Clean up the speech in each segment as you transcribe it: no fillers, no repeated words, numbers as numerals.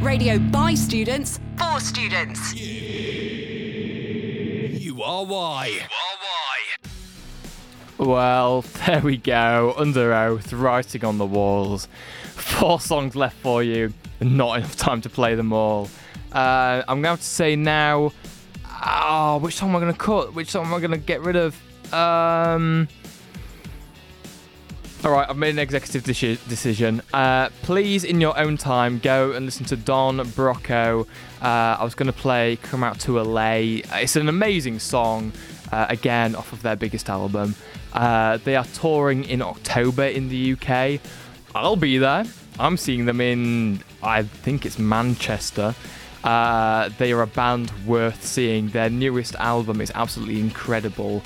Radio by students, for students. You are why. Well, there we go. Under Oath, writing on the walls. 4 songs left for you, and not enough time to play them all. I'm going to have to say now, which song am I going to cut? Which song am I going to get rid of? Alright, I've made an executive decision. Please, in your own time, go and listen to Don Brocco. I was going to play Come Out to LA. It's an amazing song, again, off of their biggest album. They are touring in October in the UK. I'll be there. I'm seeing them in, I think it's Manchester. They are a band worth seeing. Their newest album is absolutely incredible.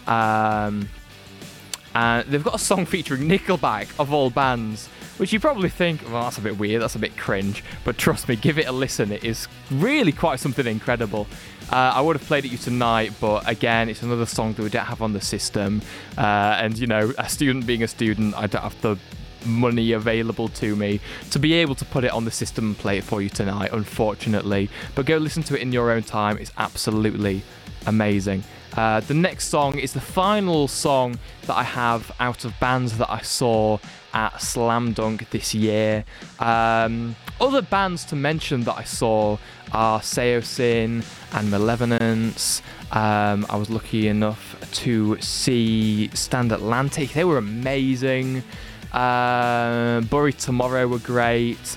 And they've got a song featuring Nickelback, of all bands, which you probably think, well, that's a bit weird, that's a bit cringe. But trust me, give it a listen. It is really quite something incredible. I would have played it you tonight, but again, it's another song that we don't have on the system. And, you know, a student being a student, I don't have the money available to me to be able to put it on the system and play it for you tonight, unfortunately. But go listen to it in your own time. It's absolutely amazing. The next song is the final song that I have out of bands that I saw at Slam Dunk this year. Other bands to mention that I saw are Seosin and Malevolence. I was lucky enough to see Stand Atlantic. They were amazing. Bury Tomorrow were great.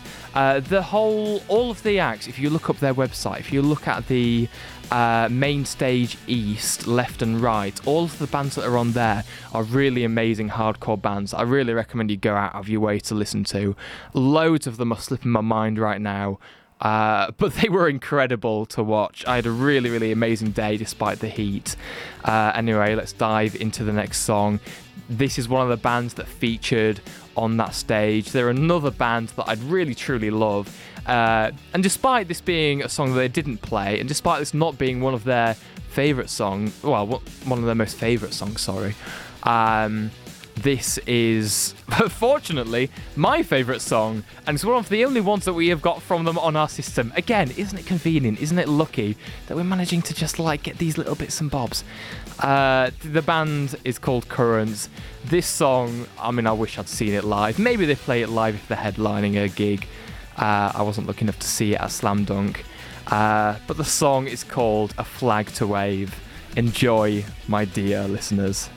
All of the acts, if you look up their website, if you look at the main stage east, left and right, all of the bands that are on there are really amazing hardcore bands. I really recommend you go out of your way to listen to. Loads of them are slipping my mind right now, but they were incredible to watch. I had a really, really amazing day despite the heat. Anyway, let's dive into the next song. This is one of the bands that featured on that stage. They're another band that I'd really, truly love. And despite this being a song that they didn't play, and despite this not being one of their favourite songs, well, one of their most favourite songs, sorry, this is, fortunately, my favourite song, and it's one of the only ones that we have got from them on our system. Again, isn't it convenient? Isn't it lucky that we're managing to just, get these little bits and bobs? The band is called Currents. This song, I mean, I wish I'd seen it live. Maybe they play it live if they're headlining a gig. I wasn't lucky enough to see it at Slam Dunk. But the song is called A Flag to Wave. Enjoy, my dear listeners.